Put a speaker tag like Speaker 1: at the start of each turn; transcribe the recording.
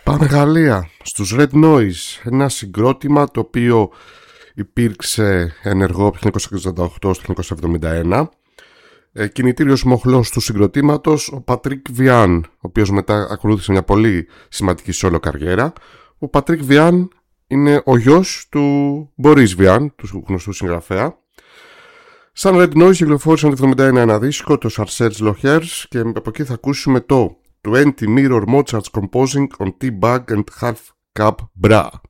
Speaker 1: Πάμε Γαλλία, στους Red Noise, ένα συγκρότημα το οποίο υπήρξε ενεργό από το 1968 στο 1971. Κινητήριος μοχλός του συγκροτήματος ο Πατρίκ Βιάν, ο οποίος μετά ακολούθησε μια πολύ σημαντική solo καριέρα. Ο Πατρίκ Βιάν είναι ο γιος του Μπορίς Βιάν, του γνωστού συγγραφέα. Σαν Red Noise κυκλοφόρησαν το 1971 ένα δίσκο, το Sarcelles Lochers, και από εκεί θα ακούσουμε το 20 Mirror Mozart's Composing on Tea Bag and Half Cup Bra.